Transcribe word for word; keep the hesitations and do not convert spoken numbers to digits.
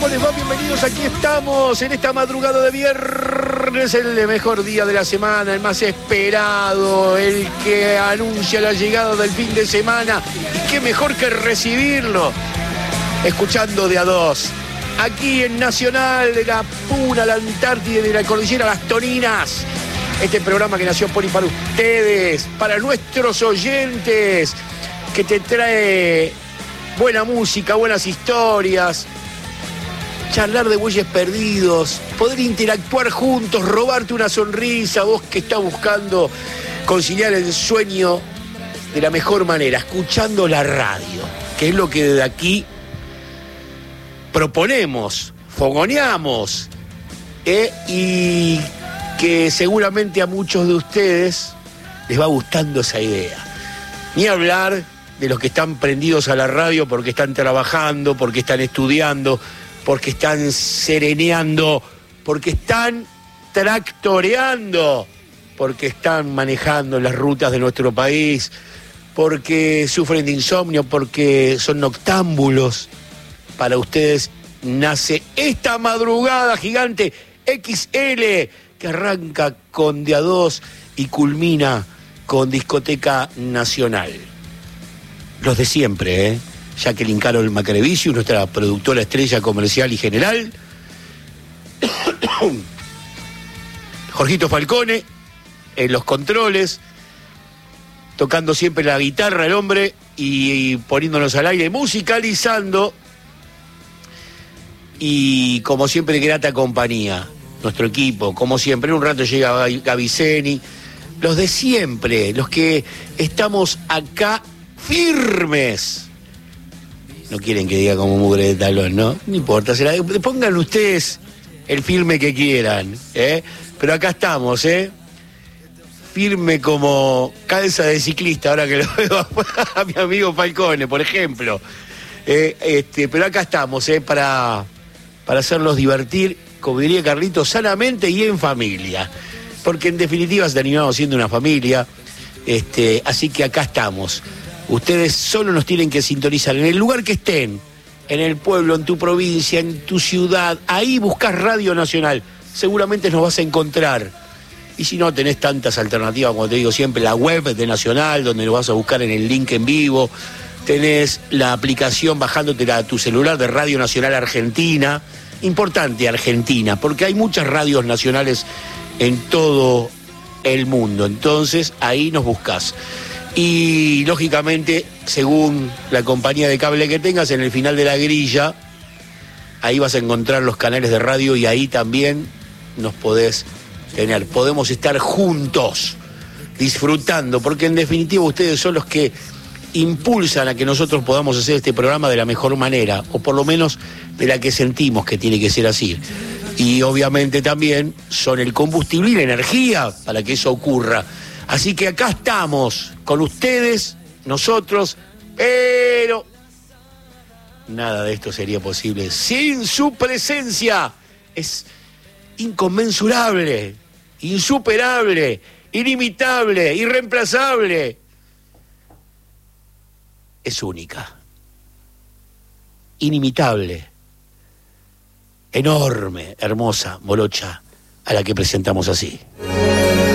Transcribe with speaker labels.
Speaker 1: ¿Cómo les va? Bienvenidos, aquí estamos en esta madrugada de viernes, el mejor día de la semana, el más esperado, el que anuncia la llegada del fin de semana. Y qué mejor que recibirlo escuchando de a dos. Aquí en Nacional, de la Puna, la Antártida y de la Cordillera Las Toninas. Este programa que nació por y para ustedes, para nuestros oyentes, que te trae buena música, buenas historias, charlar de bueyes perdidos, poder interactuar juntos, robarte una sonrisa, vos que estás buscando conciliar el sueño de la mejor manera, escuchando la radio, que es lo que desde aquí proponemos, fogoneamos, eh, y que seguramente a muchos de ustedes les va gustando esa idea. Ni hablar de los que están prendidos a la radio porque están trabajando, porque están estudiando, porque están sereneando, porque están tractoreando, porque están manejando las rutas de nuestro país, porque sufren de insomnio, porque son noctámbulos. Para ustedes nace esta madrugada gigante equis ele, que arranca con de a dos y culmina con Discoteca Nacional. Los de siempre, ¿eh? Jacqueline Carol Macrevicius, nuestra productora estrella comercial y general. Jorgito Falcone, en los controles, tocando siempre la guitarra el hombre y, y poniéndonos al aire, musicalizando. Y como siempre, grata compañía, nuestro equipo, como siempre. En un rato llega Gaviceni, los de siempre, los que estamos acá firmes. No quieren que diga como mugre de talón, ¿no? No importa, se la, pongan ustedes el firme que quieran, ¿eh? Pero acá estamos, ¿eh? Firme como calza de ciclista, ahora que lo veo a, a mi amigo Falcone, por ejemplo. Eh, este, pero acá estamos, ¿eh? Para, para hacerlos divertir, como diría Carlito, sanamente y en familia. Porque en definitiva se terminamos siendo una familia, este, así que acá estamos. Ustedes solo nos tienen que sintonizar en el lugar que estén, en el pueblo, en tu provincia, en tu ciudad. Ahí buscás Radio Nacional, seguramente nos vas a encontrar. Y si no, tenés tantas alternativas, como te digo siempre, la web de Nacional, donde nos vas a buscar en el link en vivo. Tenés la aplicación bajándotela a tu celular de Radio Nacional Argentina. Importante Argentina, porque hay muchas radios nacionales en todo el mundo. Entonces, ahí nos buscás. Y, lógicamente, según la compañía de cable que tengas, en el final de la grilla, ahí vas a encontrar los canales de radio y ahí también nos podés tener. Podemos estar juntos, disfrutando, porque en definitiva ustedes son los que impulsan a que nosotros podamos hacer este programa de la mejor manera, o por lo menos de la que sentimos que tiene que ser así. Y obviamente también son el combustible y la energía para que eso ocurra. Así que acá estamos, con ustedes, nosotros, pero nada de esto sería posible sin su presencia. Es inconmensurable, insuperable, inimitable, irreemplazable. Es única, inimitable, enorme, hermosa, morocha, a la que presentamos así.